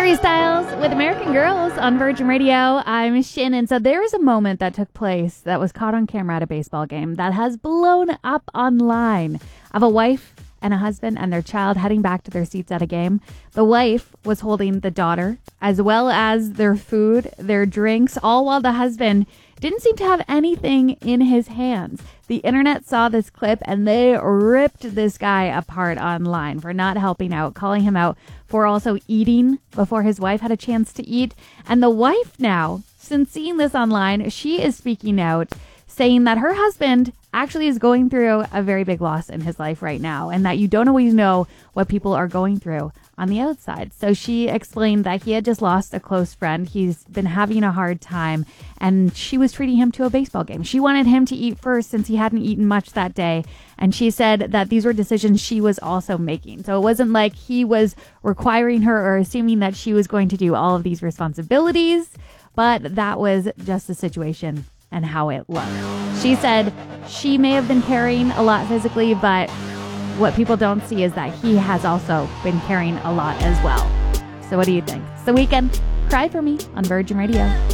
Harry Styles with American Girls on Virgin Radio. I'm Shannon. So there is a moment that took place that was caught on camera at a baseball game that has blown up online of a wife and a husband and their child heading back to their seats at a game. The wife was holding the daughter as well as their food, their drinks, all while the husband didn't seem to have anything in his hands. The internet saw this clip and they ripped this guy apart online for not helping out, calling him out for also eating before his wife had a chance to eat. And the wife now, since seeing this online, she is speaking out, saying that her husband actually is going through a very big loss in his life right now and that you don't always know what people are going through on the outside. So she explained that he had just lost a close friend. He's been having a hard time and she was treating him to a baseball game. She wanted him to eat first since he hadn't eaten much that day. And she said that these were decisions she was also making. So it wasn't like he was requiring her or assuming that she was going to do all of these responsibilities, but that was just the situation and how it looked. She said she may have been carrying a lot physically, but what people don't see is that he has also been carrying a lot as well. So what do you think? It's The Weeknd, Cry For Me on Virgin Radio.